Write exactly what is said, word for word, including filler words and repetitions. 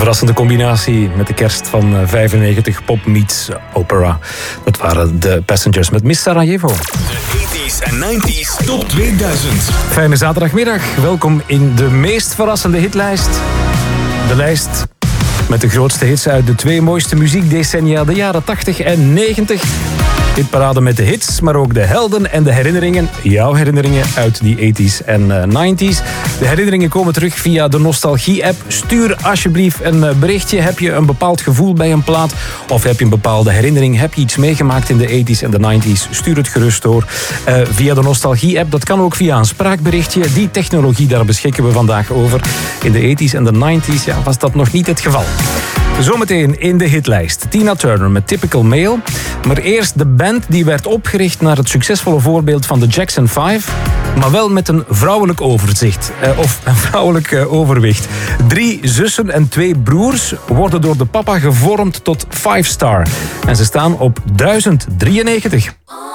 verrassende combinatie met de kerst van vijfennegentig, pop meets opera. Dat waren de Passengers met Miss Sarajevo. De tachtiger en negentiger Top tweeduizend. Fijne zaterdagmiddag. Welkom in de meest verrassende hitlijst. De lijst met de grootste hits uit de twee mooiste muziekdecennia, de jaren tachtig en negentig. Hitparade met de hits, maar ook de helden en de herinneringen. Jouw herinneringen uit die tachtiger en negentiger. De herinneringen komen terug via de Nostalgie-app. Stuur alsjeblieft een berichtje. Heb je een bepaald gevoel bij een plaat? Of heb je een bepaalde herinnering? Heb je iets meegemaakt in de tachtiger en de negentiger? Stuur het gerust door. Uh, via de Nostalgie-app. Dat kan ook via een spraakberichtje. Die technologie, daar beschikken we vandaag over. In de tachtiger en de negentiger ja, was dat nog niet het geval. Zometeen in de hitlijst. Tina Turner met Typical Male. Maar eerst de band die werd opgericht naar het succesvolle voorbeeld van de Jackson vijf. Maar wel met een vrouwelijk overzicht. Eh, of een vrouwelijk uh, overwicht. Drie zussen en twee broers worden door de papa gevormd tot Five Star. En ze staan op duizend drieënnegentig.